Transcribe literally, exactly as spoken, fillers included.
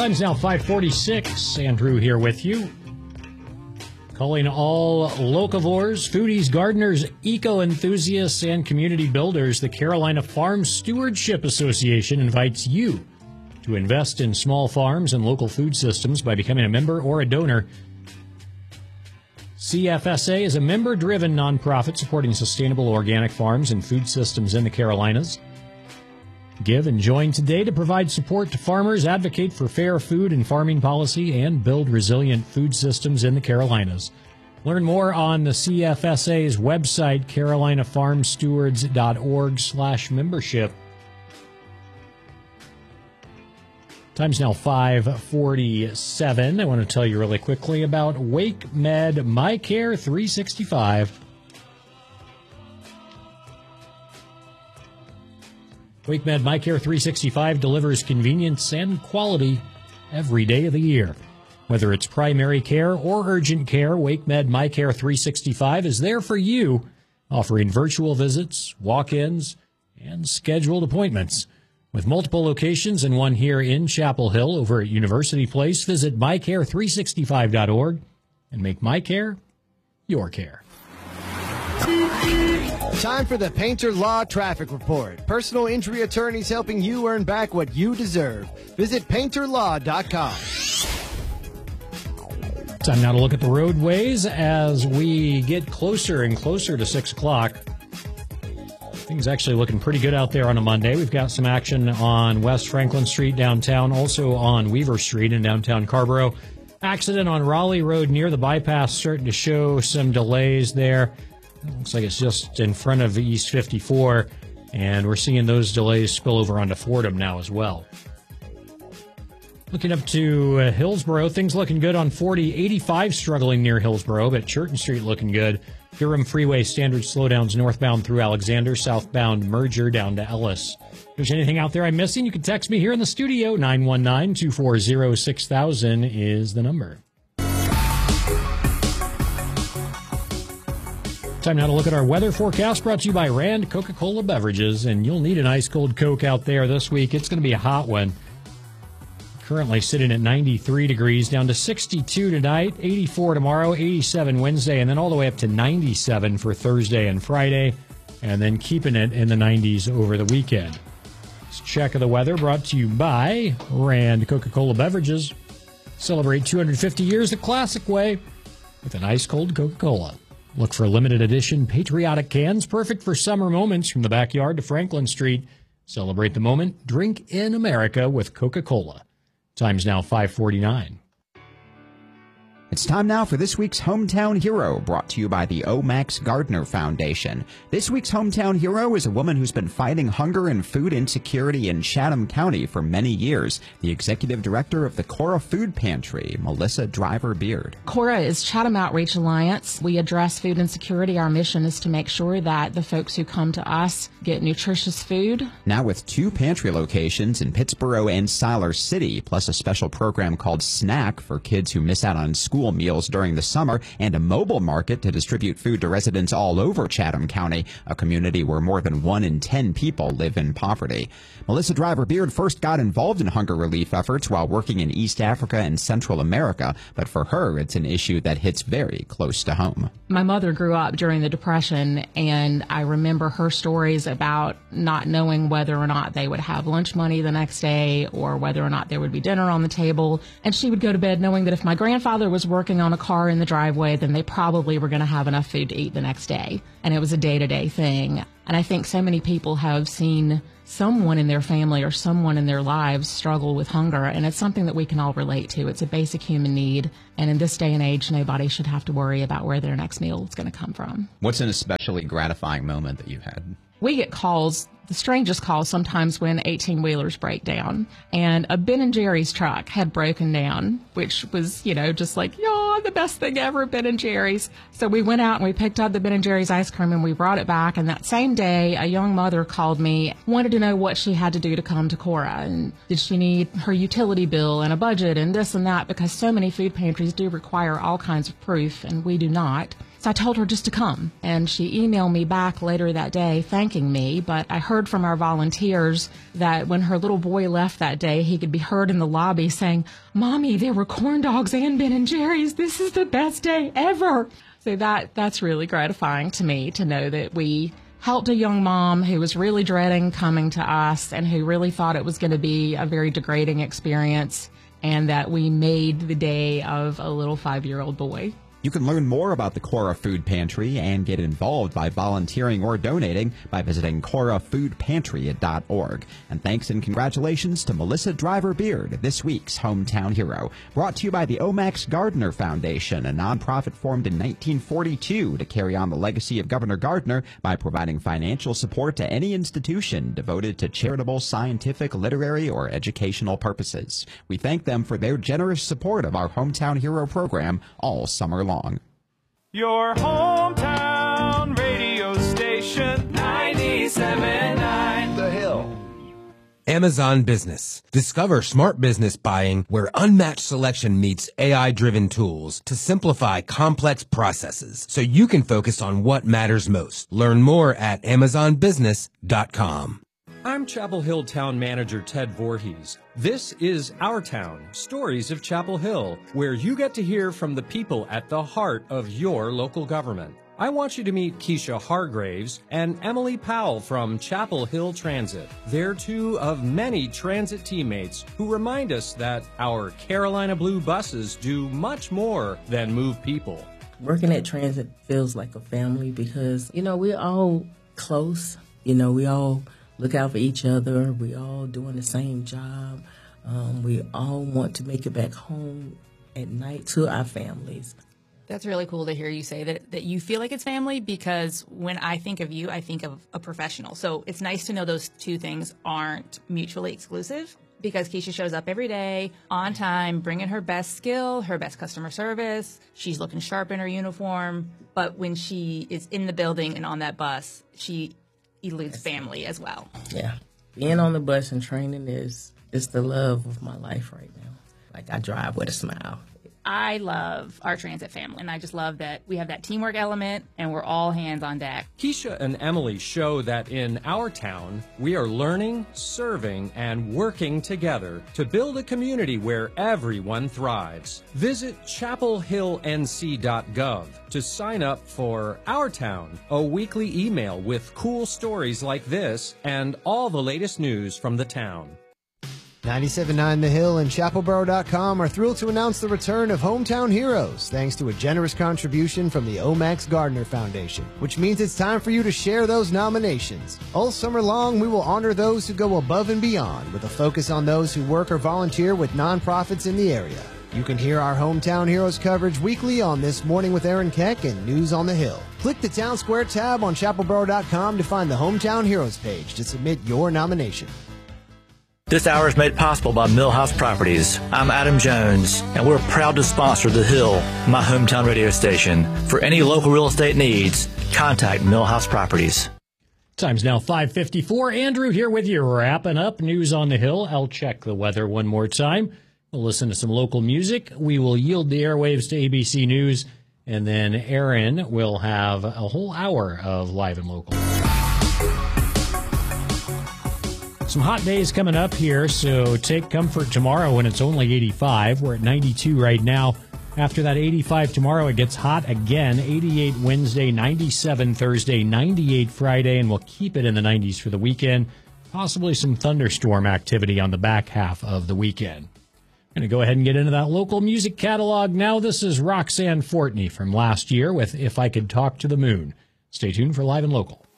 Time's now five forty-six. Andrew here with you. Calling all locavores, foodies, gardeners, eco-enthusiasts, and community builders, the Carolina Farm Stewardship Association invites you to invest in small farms and local food systems by becoming a member or a donor. C F S A is a member-driven nonprofit supporting sustainable organic farms and food systems in the Carolinas. Give and join today to provide support to farmers, advocate for fair food and farming policy, and build resilient food systems in the Carolinas. Learn more on the C F S A's website, carolina farm stewards dot org slash membership. Time's now five forty-seven. I want to tell you really quickly about WakeMed MyCare three sixty-five. WakeMed MyCare three sixty-five delivers convenience and quality every day of the year. Whether it's primary care or urgent care, WakeMed MyCare three sixty-five is there for you, offering virtual visits, walk-ins, and scheduled appointments. With multiple locations and one here in Chapel Hill over at University Place, visit my care three sixty-five dot org and make MyCare your care. Time for the Painter Law Traffic Report. Personal injury attorneys helping you earn back what you deserve. Visit painter law dot com. Time now to look at the roadways as we get closer and closer to six o'clock. Things actually looking pretty good out there on a Monday. We've got some action on West Franklin Street downtown, also on Weaver Street in downtown Carrboro. Accident on Raleigh Road near the bypass starting to show some delays there. It looks like it's just in front of East fifty-four, and we're seeing those delays spill over onto Fordham now as well. Looking up to uh, Hillsborough, things looking good on forty. eighty-five struggling near Hillsborough, but Churton Street looking good. Durham Freeway standard slowdowns northbound through Alexander, southbound merger down to Ellis. If there's anything out there I'm missing, you can text me here in the studio. nine one nine, two four zero, six thousand is the number. Time now to look at our weather forecast brought to you by Rand Coca-Cola Beverages, and you'll need an ice-cold Coke out there this week. It's going to be a hot one. Currently sitting at ninety-three degrees, down to sixty-two tonight, eighty-four tomorrow, eighty-seven Wednesday, and then all the way up to ninety-seven for Thursday and Friday, and then keeping it in the nineties over the weekend. This check of the weather brought to you by Rand Coca-Cola Beverages. Celebrate two hundred fifty years the classic way with an ice-cold Coca-Cola. Look for limited edition patriotic cans, perfect for summer moments from the backyard to Franklin Street. Celebrate the moment. Drink in America with Coca-Cola. Time's now five forty-nine. It's time now for this week's Hometown Hero, brought to you by the O. Max Gardner Foundation. This week's Hometown Hero is a woman who's been fighting hunger and food insecurity in Chatham County for many years. The executive director of the Cora Food Pantry, Melissa Driver Beard. Cora is Chatham Outreach Alliance. We address food insecurity. Our mission is to make sure that the folks who come to us get nutritious food. Now with two pantry locations in Pittsboro and Siler City, plus a special program called Snack for kids who miss out on school meals during the summer, and a mobile market to distribute food to residents all over Chatham County, a community where more than one in ten people live in poverty. Melissa Driver Beard first got involved in hunger relief efforts while working in East Africa and Central America, but for her, it's an issue that hits very close to home. My mother grew up during the Depression, and I remember her stories about not knowing whether or not they would have lunch money the next day or whether or not there would be dinner on the table. And she would go to bed knowing that if my grandfather was working on a car in the driveway, then they probably were going to have enough food to eat the next day. And it was a day-to-day thing. And I think so many people have seen someone in their family or someone in their lives struggle with hunger, and it's something that we can all relate to. It's a basic human need, and in this day and age, nobody should have to worry about where their next meal is going to come from. What's an especially gratifying moment that you had? We get calls, the strangest calls sometimes when eighteen-wheelers break down. And a Ben and Jerry's truck had broken down, which was, you know, just like, yeah, the best thing ever, Ben and Jerry's. So we went out and we picked up the Ben and Jerry's ice cream and we brought it back. And that same day, a young mother called me, wanted to know what she had to do to come to Cora. And did she need her utility bill and a budget and this and that, because so many food pantries do require all kinds of proof and we do not. So I told her just to come, and she emailed me back later that day thanking me. But I heard from our volunteers that when her little boy left that day, he could be heard in the lobby saying, "Mommy, there were corn dogs and Ben and Jerry's. This is the best day ever." So that that's really gratifying to me to know that we helped a young mom who was really dreading coming to us and who really thought it was going to be a very degrading experience, and that we made the day of a little five-year-old boy. You can learn more about the Cora Food Pantry and get involved by volunteering or donating by visiting cora food pantry dot org. And thanks and congratulations to Melissa Driver Beard, this week's Hometown Hero. Brought to you by the Omax Gardner Foundation, a nonprofit formed in nineteen forty-two to carry on the legacy of Governor Gardner by providing financial support to any institution devoted to charitable, scientific, literary, or educational purposes. We thank them for their generous support of our Hometown Hero program all summer long. Your hometown radio station, ninety-seven point nine The Hill. Amazon Business. Discover smart business buying where unmatched selection meets A I-driven tools to simplify complex processes so you can focus on what matters most. Learn more at amazon business dot com. I'm Chapel Hill Town Manager Ted Voorhees. This is Our Town, Stories of Chapel Hill, where you get to hear from the people at the heart of your local government. I want you to meet Keisha Hargraves and Emily Powell from Chapel Hill Transit. They're two of many transit teammates who remind us that our Carolina Blue buses do much more than move people. Working at transit feels like a family because, you know, we're all close. You know, we all look out for each other. We all doing the same job. Um, we all want to make it back home at night to our families. That's really cool to hear you say that, that you feel like it's family, because when I think of you, I think of a professional. So it's nice to know those two things aren't mutually exclusive, because Keisha shows up every day on time, bringing her best skill, her best customer service. She's looking sharp in her uniform. But when she is in the building and on that bus, she eludes family as well. Yeah. Being on the bus and training is, is the love of my life right now. Like, I drive with a smile. I love our transit family, and I just love that we have that teamwork element, and we're all hands on deck. Keisha and Emily show that in our town, we are learning, serving, and working together to build a community where everyone thrives. Visit chapel hill n c dot gov to sign up for Our Town, a weekly email with cool stories like this and all the latest news from the town. ninety-seven point nine The Hill and chapel boro dot com are thrilled to announce the return of Hometown Heroes, thanks to a generous contribution from the Omax Gardner Foundation, which means it's time for you to share those nominations. All summer long, we will honor those who go above and beyond, with a focus on those who work or volunteer with nonprofits in the area. You can hear our Hometown Heroes coverage weekly on This Morning with Aaron Keck and News on the Hill. Click the Town Square tab on chapel boro dot com to find the Hometown Heroes page to submit your nomination. This hour is made possible by Millhouse Properties. I'm Adam Jones, and we're proud to sponsor The Hill, my hometown radio station. For any local real estate needs, contact Millhouse Properties. Time's now five fifty-four. Andrew here with you, wrapping up News on the Hill. I'll check the weather one more time. We'll listen to some local music. We will yield the airwaves to A B C News, and then Aaron will have a whole hour of live and local. Some hot days coming up here, so take comfort tomorrow when it's only eighty-five. We're at ninety-two right now. After that eighty-five tomorrow, it gets hot again. eighty-eight Wednesday, ninety-seven Thursday, ninety-eight Friday, and we'll keep it in the nineties for the weekend. Possibly some thunderstorm activity on the back half of the weekend. I'm going to go ahead and get into that local music catalog now. This is Roxanne Fortney from last year with If I Could Talk to the Moon. Stay tuned for Live and Local.